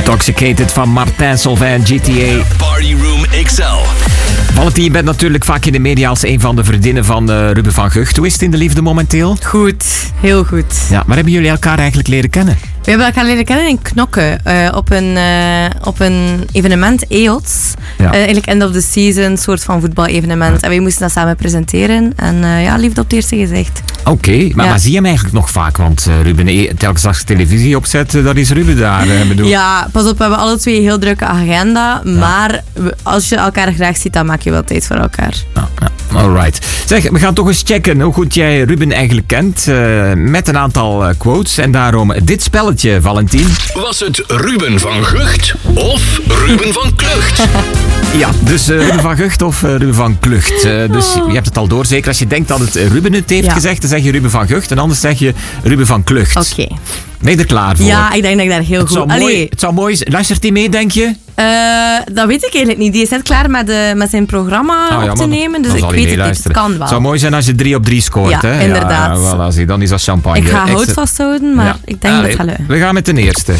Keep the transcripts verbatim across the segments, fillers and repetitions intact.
Intoxicated van Martin Solveig, G T A. Party Room X L. Valentin, je bent natuurlijk vaak in de media als een van de vriendinnen van uh, Ruben van Gucht. Hoe is het in de liefde momenteel? Goed, heel goed. Ja, waar hebben jullie elkaar eigenlijk leren kennen? We hebben elkaar leren kennen in Knokke, uh, op, een, uh, op een evenement, E O T S. Ja. Uh, eigenlijk end of the season, soort van voetbal-evenement. Ja. En wij moesten dat samen presenteren. En uh, ja, liefde op het eerste gezicht. Oké, okay, maar, ja. maar zie je hem eigenlijk nog vaak? Want uh, Ruben, e- telkens als je televisie opzet, uh, dat is Ruben daar. Uh, bedoel. Ja, pas op, we hebben alle twee een heel drukke agenda. Ja. Maar we, als je elkaar graag ziet, dan maak je wel tijd voor elkaar. Ja, ja. Alright. Zeg, we gaan toch eens checken hoe goed jij Ruben eigenlijk kent. Uh, met een aantal uh, quotes. En daarom dit spelletje, Valentin. Was het Ruben van Gucht of Ruben van Klucht? Ja, dus uh, Ruben van Gucht of uh, Ruben van Klucht. Uh, dus je hebt het al door. Zeker als je denkt dat het uh, Ruben het heeft ja. gezegd, dan zeg je Ruben van Gucht. En anders zeg je Ruben van Klucht. Oké. Okay. Ben je er klaar voor? Ja, ik denk dat ik daar heel het goed... Zou mooi, het zou mooi zijn. Luistert hij mee, denk je? Uh, dat weet ik eigenlijk niet. Die is net klaar met, de, met zijn programma oh, ja, op te nemen. Dus ik weet het niet. Het kan wel. Het zou mooi zijn als je drie op drie scoort. Ja, hè? inderdaad. Ja, ja, voilà, dan is dat champagne. Ik ga hout vasthouden, maar ja. ik denk Allee, dat het gaat lukken. We gaan met de eerste.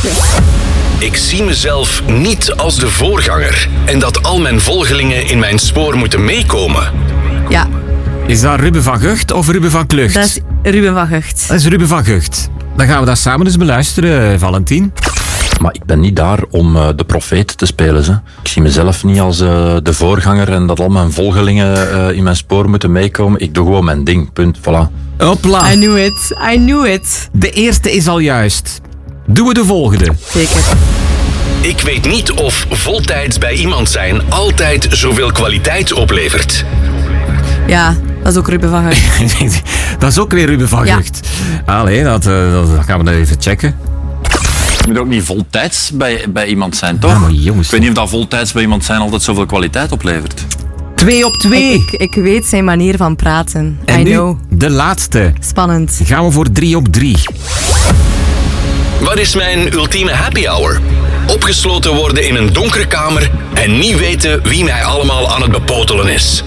Ik zie mezelf niet als de voorganger. En dat al mijn volgelingen in mijn spoor moeten meekomen. Ja. Is dat Ruben van Gucht of Ruben van Klucht? Dat is Ruben van Gucht. Dat is Ruben van Gucht. Dan gaan we dat samen eens beluisteren, Valentin. Maar ik ben niet daar om uh, de profeet te spelen. Hè. Ik zie mezelf niet als uh, de voorganger en dat al mijn volgelingen uh, in mijn spoor moeten meekomen. Ik doe gewoon mijn ding, punt, voilà. Hopla. I knew it, I knew it. De eerste is al juist. Doen we de volgende. Zeker. Ik weet niet of voltijds bij iemand zijn altijd zoveel kwaliteit oplevert. Ja, dat is ook Ruben van Gucht. Dat is ook weer Ruben van ja. Gucht. Allee, dat, uh, dat gaan we dan even checken. Je moet ook niet voltijds bij, bij iemand zijn, toch? Ja, maar jongens. Ik weet niet of dat voltijds bij iemand zijn altijd zoveel kwaliteit oplevert. Twee op twee. Ik, ik, ik weet zijn manier van praten. En I nu know. De laatste. Spannend. Gaan we voor drie op drie. Wat is mijn ultieme happy hour? Opgesloten worden in een donkere kamer en niet weten wie mij allemaal aan het bepotelen is.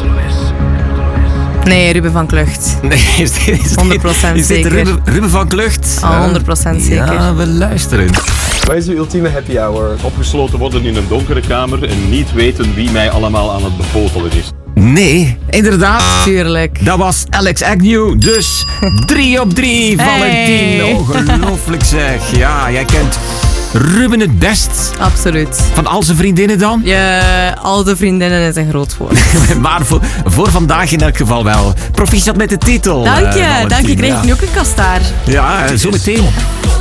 Nee, Ruben van Klucht. Nee, is dit, is honderd procent is dit zeker. Ruben, Ruben van Klucht? Oh, honderd procent zeker. Ja, we luisteren. Wat is de ultieme happy hour? Opgesloten worden in een donkere kamer en niet weten wie mij allemaal aan het bepotelen is. Nee, inderdaad. Tuurlijk. Dat was Alex Agnew. Dus drie op drie, Valentin. Hey. Ongelooflijk zeg. Ja, jij kent Ruben het best. Absoluut. Van al zijn vriendinnen dan? Ja, al de vriendinnen is een groot woord. Maar voor, voor vandaag in elk geval wel. Proficiat met de titel. Dank je, uh, dank je. Kreeg ik ja. nu ook een kastaar. Ja, zo meteen.